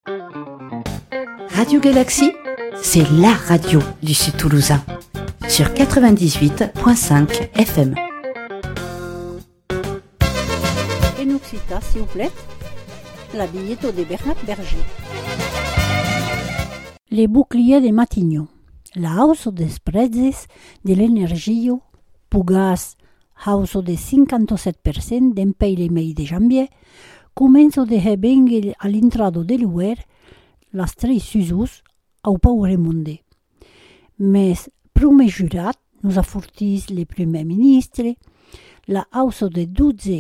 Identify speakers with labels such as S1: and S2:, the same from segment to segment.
S1: Radio Galaxie, c'est la radio du Sud Toulousain, sur 98.5 FM.
S2: En occitan, s'il vous plaît, la billetto de Bernard Berger. Les boucliers de Matignon. L'auso des prezzi dell'energia pugas auso de 57% d'empei le mei de janvier, comenzo de hebengel all'intrado dell'UER las 3 susus au paure monde. Mes prume jurat nos affortis le primer ministre, la auso de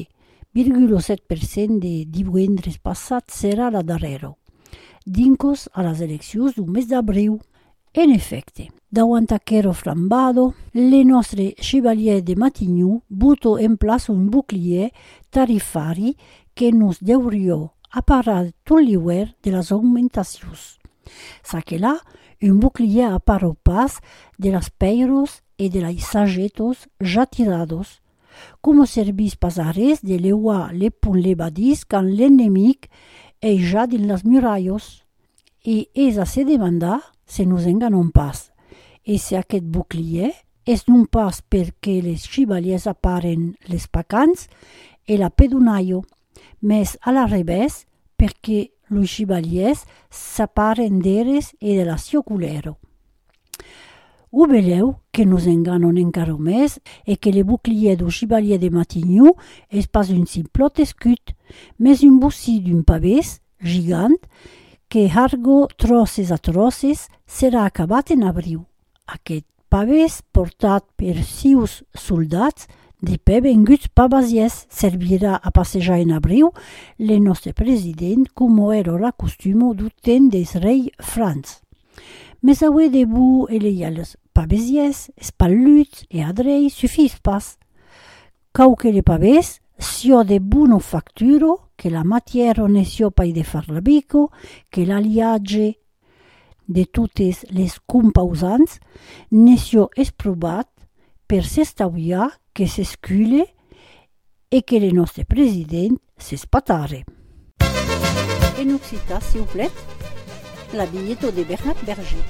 S2: 12,7% de divendres passat serà la darrero, dincos a las eleccions du mes d'abril. En effecte, davant aquero flambado, le nostre chevalier de Matignon buto en place un bouclier tarifari que nos deurio aparar tot l'hiver de las augmentacions. Sa que là, un bouclier aparo pas de las peiros e de las sagetos ja tirados, como servis pasares de leua le pun levadis quand l'ennemic e ja din las murallos. E es a se demandar se nos enganom pas, e se aquest bouclier és non pas perquè les chevaliers aparen les pacans e la pedunaio, mes a la revés perquè los chevaliers s'aparen d'eres e de la sioculero. Ho veleu que nos enganon encara més e que le bouclier du chevalier de Matignon és pas un simplot escut, mes un bossi d'un pavès gigant que hargo trosses atroces serà acabat en abril. Aquest pavès portat per 6 soldats de peu venguts pavasies servirà a passejar en abril le nostre president com era la costumo du temps des rei Franç. Mes aué debu eleials pavesies, espalluts e adrei suffis pas. Cauque le pavès sio de buona facturo, che la matière ne sio pai de farlabico, che l'aliatge de totes les compausants ne sio esprobat per s'estauiar que s'escule e que le nostre president s'espatare. En occitan, s'il vous plaît, la billetto de Bernard Berger.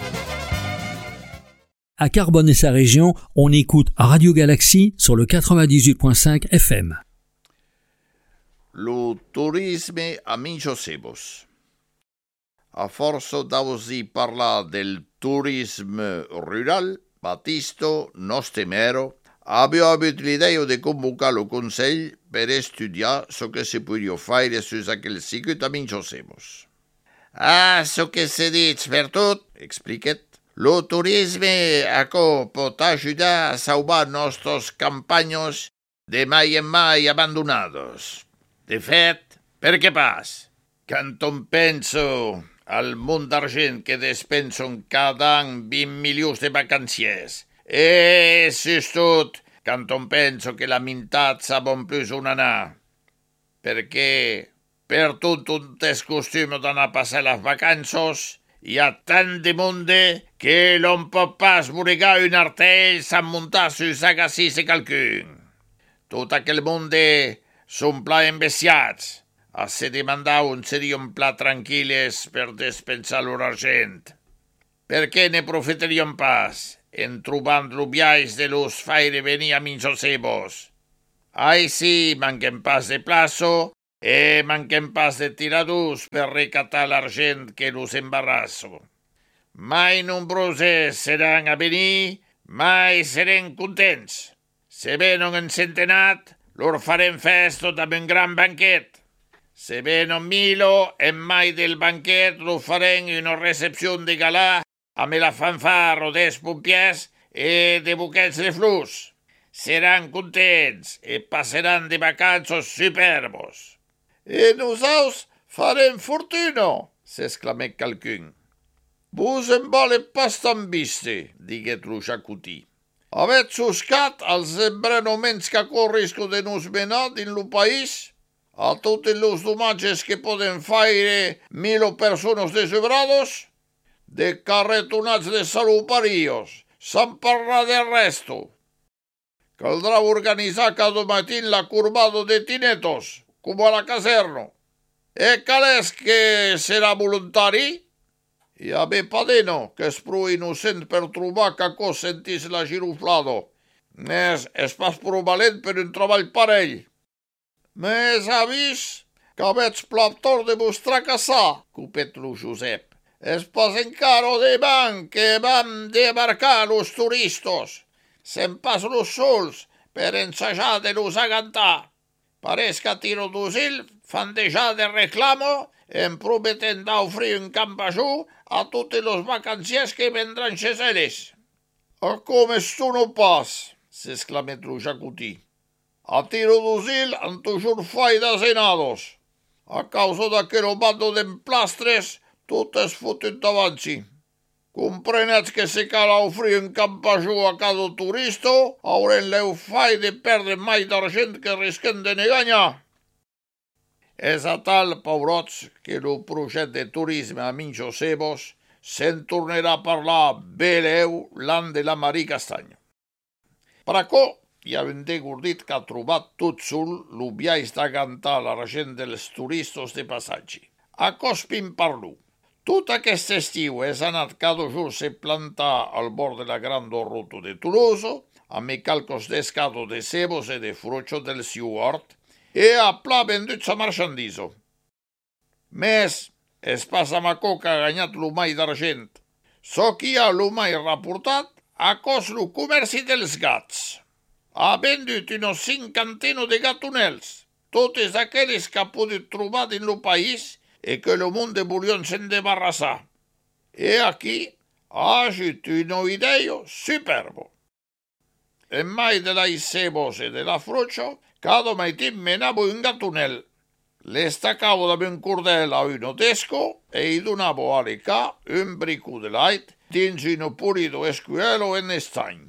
S3: À Carbone et sa région, on écoute Radio Galaxie sur le 98.5 FM.
S4: Lo turisme amigos sebos. A forza d'ausi parlar del turisme rural, Battisto, nostemero, abbiamo avuto l'idea di convocare il Consiglio per studiare ciò che si può fare su quel circuito amigos sebos. Ah, so che si dice per tutto, expliquet. Lo turisme acò pot ajudar a salvar nostres campanyos de mai en mai abandonados. De fet, per què pas? Quand on penso al munt d'argent que despensen cada any 20 milions de vacanciers, e tot quand on penso que la meitat saben plus on anar, perquè per tot un es costum d'anar a passar les vacances, hi ha tant de monde que l'on pot pas esburigar un artell sans muntar sus agacis e calcun. Tot aquell monde són pla envesiats. A se demandar on serien pla tranquil·les per despensar leur argent. Per què ne profitaríem pas en trobant l'ubiais de los faire venir a minxosebos? Ai sí, manquem pas de plaço e manquem pas de tiradors per recatar l'argent que los embarrasso. Mai nombroses seran a venir, mai serem contents. Se venen en centenat, lor farem festa amb un gran banquet. Se venen milo, en mai del banquet lo farem una recepció de galà amb la fanfarro dels pompiers e de buquets de flors. Seran contents e passaran de vacances superbos. E nosaltres farem fortuna, s'exclamèc calcun. Vos en valent pas tan viste, diguet lo jacutí. Avètz buscat els embrenoments que corrisco de nos menar din lo país? A totes los domatges que poden faire 1.000 persones desobrados? De carretonats de saluparíos, sans parlar de resto. Caldrà organitzar cada matí la curvada de tinetos, com a la caserna. E calés que serà voluntari? I a bé padeno, que és prou innocent per trobar que cos sentís la giruflado. Mes és pas prou valent per un treball parell. Mes ha vist que veig plaptor de vos fracassar, cupet-lo Josep. És pas encaro de banc que vam debarcar los turistos. Se'n pas los sols per ensajar de los agantar. Pareix que a tiro d'usil fan dejà de reclamo en prometen d'oferir un campajú a tots los vacanciers que vendran xes ells. A com esto no pas, s'exclamet lo jacutí. A tiro d'usil han toujours fai desenados. A causa d'aquell bando d'emplastres, tot és fotut d'avanci. Comprenets que si cal oferir un campajú a cada turista, haurem l'eu fai de perdre mai d'argent que risquem de neganyar. És a tal, pobrots, que el projecte de turisme a Minjosebos se'n tornarà a parlar beleu l'any de la Marí Castanya. Per acò, hi ha un degordit que ha trobat tot sol lo viatge d'agantar l'argent dels turistes de passatge. A cospin parlo. Tot aquest estiu és anat cada jour se plantar al bord de la gran ruta de Tolosa, amb calcos d'escado de cebos e de frucho del seu hort, e a pla vendut sa marchandiso. Més, es passa macó que ha guanyat lo mai d'argent. So qui ha lo mai rapportat a cos lo comerci dels gats. Ha vendut unos 50 de gatonels, totes aquelles que ha pogut trobar dins lo país e que lo monde volia se'n debarrassar. E aquí ha agut una idea superbo. En mai de la cebos e de la frucho, cada maitin menava un gatonel. L'estacavo da un cordel a uno desco e hi donava a l'ecà un brico de lait dins un pulido escuelo en estany.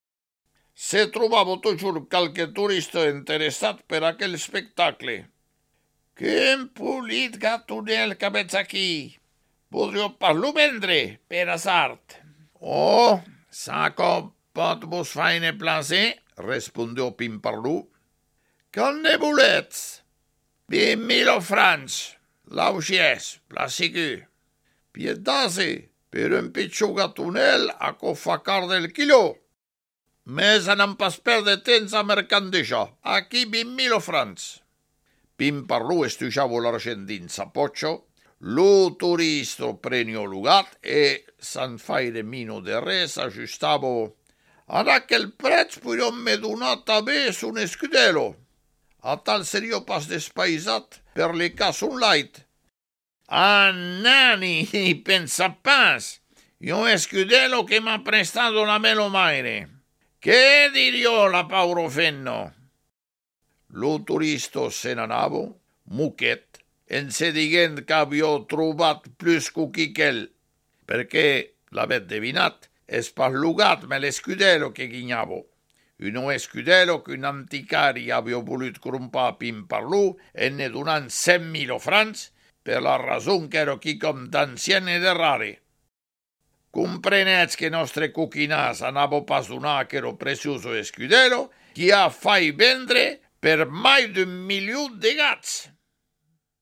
S4: Se trobava toujours qualque turista interessat per aquell espectacle. Quin polit gatonel que veig aquí. Podríeu pas-lo vendre, per asart. Oh, ça com pot vos feine placer, respondió Pimparlú. Qu'en ne volets? 20.000 francs, l'augiès, la sigu. Piedase, per un pitjor gatonel a cofacar del quilo. Més anem pas perdre temps a mercandejar. Aquí 20.000 francs. Pimparlú estujava l'argent dins sa potxo, lo turisto prenio lugat e, san faire mino de res, ajustava. Ad aquel prez podríem me donar també un escudelo. A tal seria pas despaisat per le cas un lait. Ah, nani, pensa pas. Un escudelo que m'ha prestado la melo maire. Què dirio la pauro fenno? Lo turisto se n'anava, muquet, en se diguent que havia trobat plus cuqui qu'ell, perquè l'avèt devinat, és pas lugat me l'escudelo que guignava. Un escudelo que un anticari havia volut crompar a Pimparlú en ne donant 100.000 francs per la rason que era quicom d'ancien e de rare. Comprenets que nostre coquinàs anava pas donar aquero precioso escudelo qui ha fai vendre per mai d'1 000 000 de gats.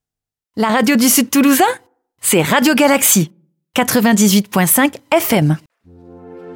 S5: La radio du Sud Toulousain, c'est Radio Galaxy, 98.5 FM.